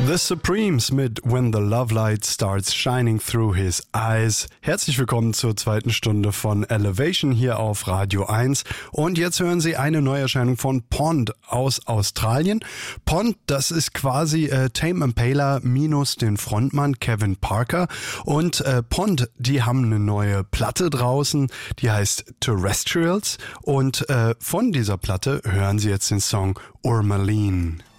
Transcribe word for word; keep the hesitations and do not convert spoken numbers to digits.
The Supremes mit When the Love Light Starts Shining Through His Eyes. Herzlich willkommen zur zweiten Stunde von Elevation hier auf Radio eins. Und jetzt hören Sie eine Neuerscheinung von Pond aus Australien. Pond, das ist quasi äh, Tame Impala minus den Frontmann Kevin Parker. Und äh, Pond, die haben eine neue Platte draußen, die heißt Terrestrials. Und äh, von dieser Platte hören Sie jetzt den Song Urmaline.